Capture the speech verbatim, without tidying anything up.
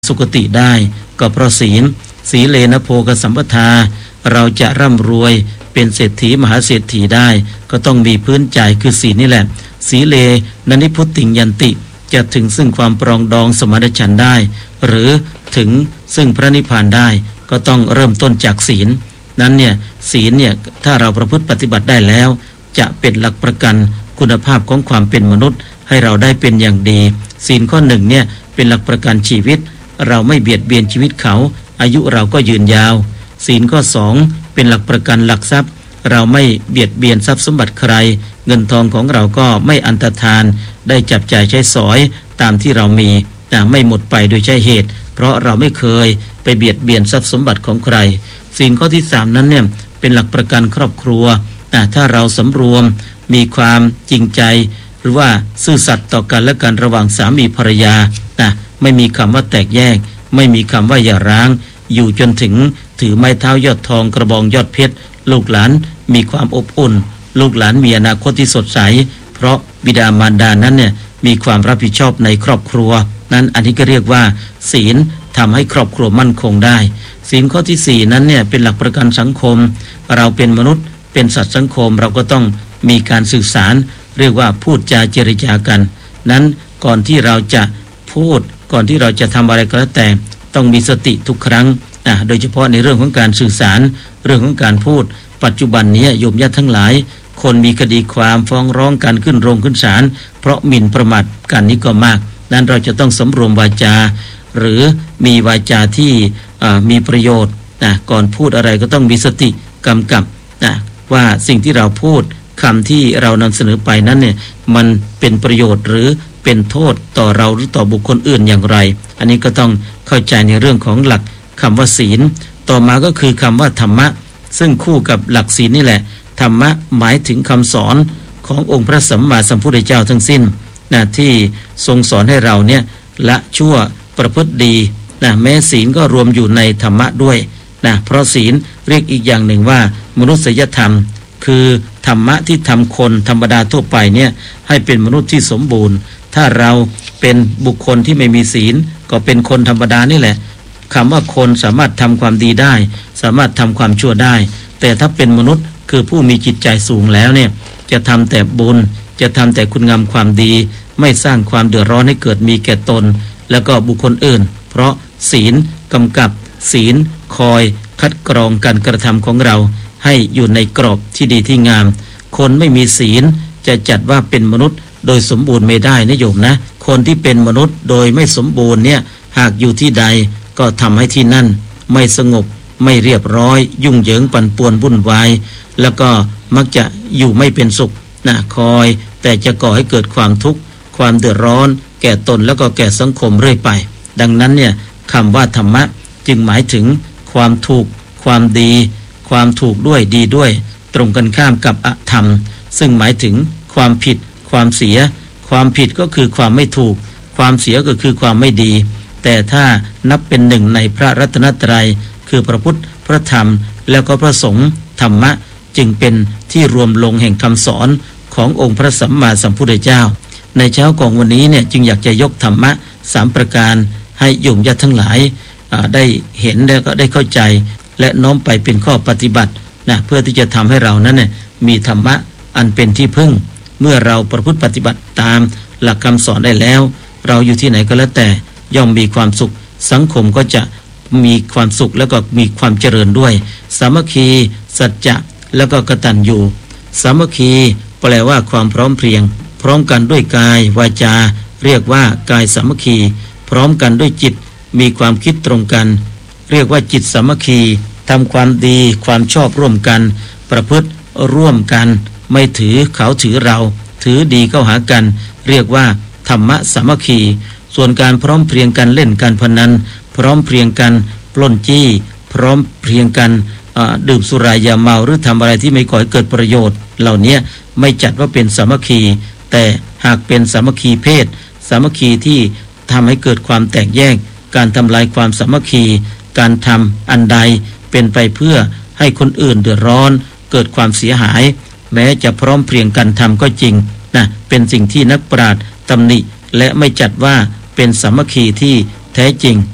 สุคติได้ก็เพราะศีลสีเลนะโภคสัมปทาเราจะร่ำรวยเป็นเศรษฐีมหาเศรษฐีได้ก็ต้องมีพื้นใจคือศีลนี่แหละสีเลนะนิพุตติยันติจะถึงซึ่งความปรองดองสมานฉันท์ได้หรือถึงซึ่งพระนิพพานได้ก็ต้องเริ่มต้นจากศีลนั้นเนี่ยศีลเนี่ยถ้าเราประพฤติปฏิบัติได้แล้วจะเป็นหลักประกันคุณภาพของความเป็นมนุษย์ให้เราได้เป็นอย่างดีศีลข้อหนึ่งเนี่ยเป็นหลักประกันชีวิตเราไม่เบียดเบียนชีวิตเขาอายุเราก็ยืนยาวศีลข้อสองเป็นหลักประกันหลักทรัพย์เราไม่เบียดเบียนทรัพย์สมบัติใครเงินทองของเราก็ไม่อันตรธานได้จับจ่ายใช้สอยตามที่เรามีแต่ไม่หมดไปโดยใช่เหตุเพราะเราไม่เคยไปเบียดเบียนทรัพย์สมบัติของใครศีลข้อที่สามนั้นเนี่ยเป็นหลักประกันครอบครัวแต่ถ้าเราสำรวมมีความจริงใจหรือว่าซื่อสัตย์ต่อกันและกันระหว่างสามีภรรยานะไม่มีคำว่าแตกแยกไม่มีคำว่าอย่าร้างอยู่จนถึงถือไม้เท้ายอดทองกระบองยอดเพชรลูกหลานมีความอบอุ่นลูกหลานมีอนาคตที่สดใสเพราะบิดามารดานั้นเนี่ยมีความรับผิดชอบในครอบครัวนั้นอันนี้ก็เรียกว่าศีลทำให้ครอบครัวมั่นคงได้ศีลข้อที่สี่นั้นเนี่ยเป็นหลักประกันสังคมเราเป็นมนุษย์เป็นสัตว์สังคมเราก็ต้องมีการสื่อสารเรียกว่าพูดจาเจรจากันนั้นก่อนที่เราจะพูดก่อนที่เราจะทำอะไรก็แล้วแต่ต้องมีสติทุกครั้งนะโดยเฉพาะในเรื่องของการสื่อสารเรื่องของการพูดปัจจุบันนี้โยมญาติทั้งหลายคนมีคดีความฟ้องร้องกันขึ้นโรงขึ้นศาลเพราะหมิ่นประมาทกันนี้ก็มากนั้นเราจะต้องสำรวมวาจาหรือมีวาจาที่มีประโยชน์นะก่อนพูดอะไรก็ต้องมีสติกำกับนะว่าสิ่งที่เราพูดคำที่เรานำเสนอไปนั้นเนี่ยมันเป็นประโยชน์หรือเป็นโทษต่อเราหรือต่อบุคคลอื่นอย่างไรอันนี้ก็ต้องเข้าใจในเรื่องของหลักคำว่าศีลต่อมาก็คือคำว่าธรรมะซึ่งคู่กับหลักศีลนี่แหละธรรมะหมายถึงคำสอนขององค์พระสัมมาสัมพุทธเจ้าทั้งสิ้นนะที่ทรงสอนให้เราเนี่ยละชั่วประพฤติดีนะแม้ศีลก็รวมอยู่ในธรรมะด้วยนะเพราะศีลเรียกอีกอย่างหนึ่งว่ามนุษยธรรมคือธรรมะที่ทำคนธรรมดาทั่วไปเนี่ยให้เป็นมนุษย์ที่สมบูรณ์ถ้าเราเป็นบุคคลที่ไม่มีศีลก็เป็นคนธรรมดานี่แหละคำว่าคนสามารถทำความดีได้สามารถทำความชั่วได้แต่ถ้าเป็นมนุษย์คือผู้มีจิตใจสูงแล้วเนี่ยจะทำแต่บุญจะทำแต่คุณงามความดีไม่สร้างความเดือดร้อนให้เกิดมีแก่ตนแล้วก็บุคคลอื่นเพราะศีลกำกับศีลคอยคัดกรองการกระทำของเราให้อยู่ในกรอบที่ดีที่งามคนไม่มีศีลจะจัดว่าเป็นมนุษย์โดยสมบูรณ์ไม่ได้นะโยมนะคนที่เป็นมนุษย์โดยไม่สมบูรณ์เนี่ยหากอยู่ที่ใดก็ทำให้ที่นั่นไม่สงบไม่เรียบร้อยยุ่งเหยิงปั่นป่วนวุ่นวายแล้วก็มักจะอยู่ไม่เป็นสุขนะคอยแต่จะก่อให้เกิดความทุกข์ความเดือดร้อนแก่ตนแล้วก็แก่สังคมเรื่อยไปดังนั้นเนี่ยคำว่าธรรมะจึงหมายถึงความถูกความดีความถูกด้วยดีด้วยตรงกันข้ามกับอธรรมซึ่งหมายถึงความผิดความเสียความผิดก็คือความไม่ถูกความเสียก็คือความไม่ดีแต่ถ้านับเป็นหนึ่งในพระรัตนตรัยคือพระพุทธพระธรรมแล้วก็พระสงฆ์ธรรมะจึงเป็นที่รวมลงแห่งคำสอนขององค์พระสัมมาสัมพุทธเจ้าในเช้าของวันนี้เนี่ยจึงอยากจะยกธรรมะสามประการให้โยมญาติทั้งหลายได้เห็นแล้วก็ได้เข้าใจและน้อมไปเป็นข้อปฏิบัตินะเพื่อที่จะทำให้เรานั้นเนี่ยมีธรรมะอันเป็นที่พึ่งเมื่อเราประพฤติปฏิบัติตามหลักคำสอนได้แล้วเราอยู่ที่ไหนก็แล้วแต่ย่อมมีความสุขสังคมก็จะมีความสุขแล้วก็มีความเจริญด้วยสามัคคีสัจจะแล้วก็กตัญญูสามัคคีแปลว่าความพร้อมเพรียงพร้อมกันด้วยกายวาจาเรียกว่ากายสามัคคีพร้อมกันด้วยจิตมีความคิดตรงกันเรียกว่าจิตสามัคคีทำความดีความชอบร่วมกันประพฤติร่วมกันไม่ถือเขาถือเราถือดีเข้าหากันเรียกว่าธรรมะสามัคคีส่วนการพร้อมเพรียงกันเล่นการพนันพร้อมเพรียงกันปล้นจี้พร้อมเพรียงกันดื่มสุรายาเมาหรือทำอะไรที่ไม่ก่อให้เกิดประโยชน์เหล่านี้ไม่จัดว่าเป็นสามัคคีแต่หากเป็นสามัคคีเพศสามัคคีที่ทำให้เกิดความแตกแยกการทำลายความสามัคคีการทำอันใดเป็นไปเพื่อให้คนอื่นเดือดร้อนเกิดความเสียหายแม้จะพร้อมเพรียงกันทำก็จริงนะเป็นสิ่งที่นักปราชญ์ตำหนิและไม่จัดว่าเป็นสามัคคีที่แท้จริง